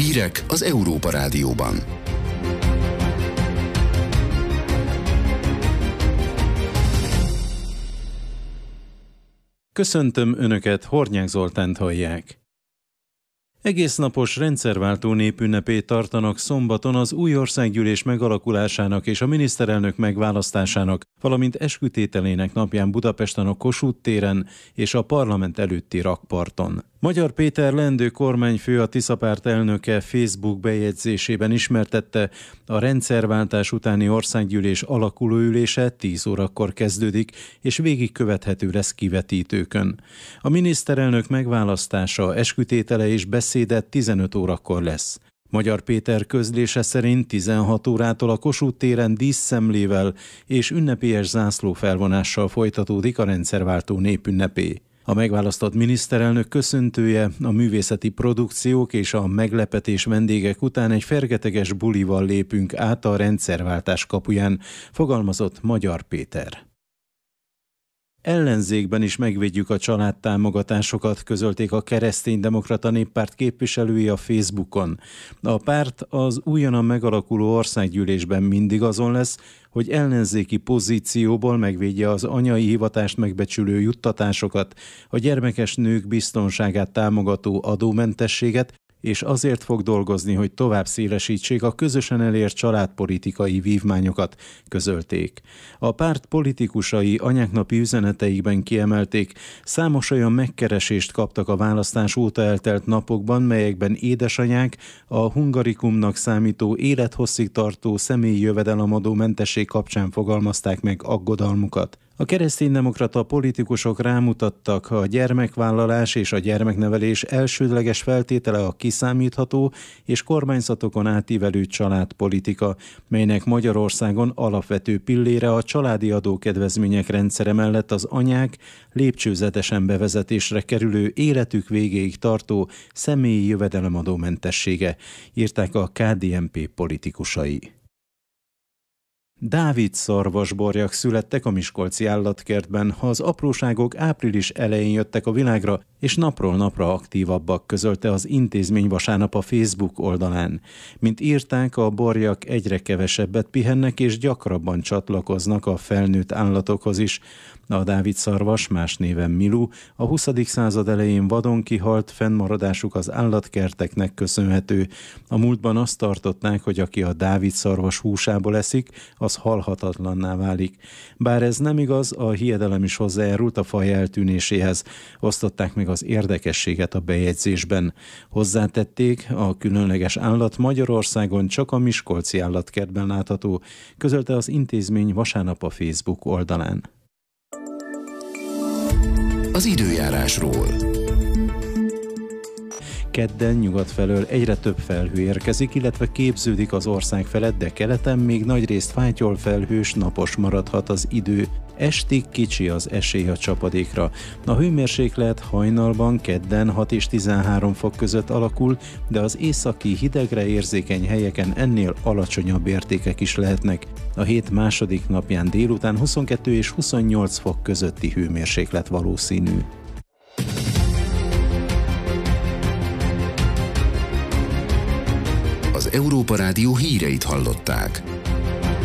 Hírek az Európa Rádióban. Köszöntöm Önöket, Hornyák Zoltánt hallják. Egésznapos rendszerváltó népünnepét tartanak szombaton az új országgyűlés megalakulásának és a miniszterelnök megválasztásának, valamint eskütételének napján Budapesten a Kossuth téren és a parlament előtti rakparton. Magyar Péter leendő kormányfő, a Tiszapárt elnöke Facebook bejegyzésében ismertette, a rendszerváltás utáni országgyűlés alakulóülése 10 órakor kezdődik, és végigkövethető lesz kivetítőkön. A miniszterelnök megválasztása, eskütétele és beszéde 15 órakor lesz. Magyar Péter közlése szerint 16 órától a Kossuth téren díszszemlével és ünnepélyes zászlófelvonással folytatódik a rendszerváltó népünnepé. A megválasztott miniszterelnök köszöntője, a művészeti produkciók és a meglepetés vendégek után egy fergeteges bulival lépünk át a rendszerváltás kapuján, fogalmazott Magyar Péter. Ellenzékben is megvédjük a családtámogatásokat, közölték a Kereszténydemokrata Néppárt képviselői a Facebookon. A párt az újonnan megalakuló országgyűlésben mindig azon lesz, hogy ellenzéki pozícióból megvédje az anyai hivatást megbecsülő juttatásokat, a gyermekes nők biztonságát támogató adómentességet, és azért fog dolgozni, hogy tovább szélesítsék a közösen elért családpolitikai vívmányokat, közölték. A párt politikusai anyáknapi üzeneteikben kiemelték, számos olyan megkeresést kaptak a választás óta eltelt napokban, melyekben édesanyák a hungarikumnak számító élethosszig tartó személyi jövedelemadó mentesség kapcsán fogalmazták meg aggodalmukat. A kereszténydemokrata politikusok rámutattak, a gyermekvállalás és a gyermeknevelés elsődleges feltétele a kiszámítható és kormányzatokon átívelő családpolitika, melynek Magyarországon alapvető pillére a családi adókedvezmények rendszere mellett az anyák lépcsőzetesen bevezetésre kerülő életük végéig tartó személyi jövedelemadó mentessége, írták a KDNP politikusai. Dávid szarvasborjak születtek a miskolci állatkertben, az apróságok április elején jöttek a világra, és napról napra aktívabbak, közölte az intézmény vasárnap a Facebook oldalán. Mint írták, a borjak egyre kevesebbet pihennek, és gyakrabban csatlakoznak a felnőtt állatokhoz is. A Dávid szarvas, más néven Milu, a 20. század elején vadon kihalt, fennmaradásuk az állatkerteknek köszönhető. A múltban azt tartották, hogy aki a Dávid szarvas húsából eszik, az halhatatlanná válik. Bár ez nem igaz, a hiedelem is hozzájárult a faj eltűnéséhez. Osztották meg az érdekességet a bejegyzésben. Hozzátették, a különleges állat Magyarországon csak a miskolci állatkertben látható, közölte az intézmény vasárnap a Facebook oldalán. Az időjárásról. Kedden nyugat felől egyre több felhő érkezik, illetve képződik az ország felett, de keleten még nagyrészt fátyol felhős, napos maradhat az idő. Estig kicsi az esély a csapadékra. A hőmérséklet hajnalban kedden 6 és 13 fok között alakul, de az északi hidegre érzékeny helyeken ennél alacsonyabb értékek is lehetnek. A hét második napján délután 22 és 28 fok közötti hőmérséklet valószínű. Az Európa Rádió híreit hallották.